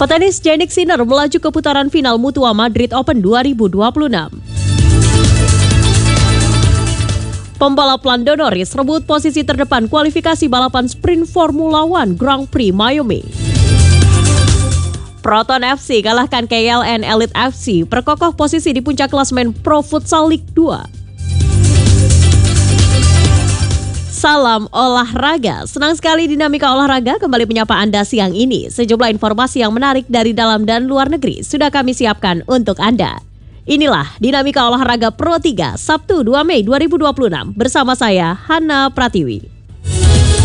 Petenis Jannik Sinner melaju ke putaran final Mutua Madrid Open 2026. Pembalap Lando Norris rebut posisi terdepan kualifikasi balapan sprint Formula One Grand Prix Miami. Proton FC kalahkan KLN Elite FC, perkokoh posisi di puncak klasemen Pro Futsal League 2. Salam olahraga, senang sekali Dinamika Olahraga kembali menyapa Anda siang ini. Sejumlah informasi yang menarik dari dalam dan luar negeri sudah kami siapkan untuk Anda. Inilah Dinamika Olahraga Pro 3, Sabtu 2 Mei 2026 bersama saya, Hana Pratiwi.